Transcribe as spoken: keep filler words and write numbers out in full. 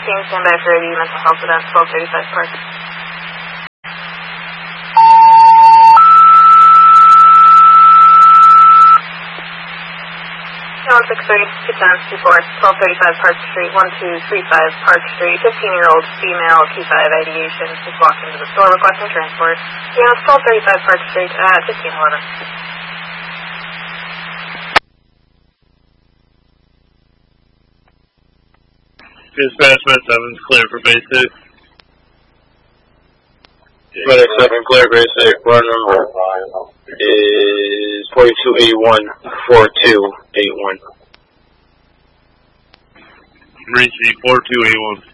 sixteen, stand by for A D mental health at twelve thirty-five Park. one six three, two ten, two four, twelve thirty-five Park Street, one two three five Park Street, fifteen-year-old female, Q five ideation, just walked into the store requesting transport. Yeah, it's twelve thirty-five Park Street at fifteen eleven. Dispatch Med seven is clear for base six. Medic seven clear, base six. Bar number is forty-two eighty-one, forty-two eighty-one. Reach the four two eight one.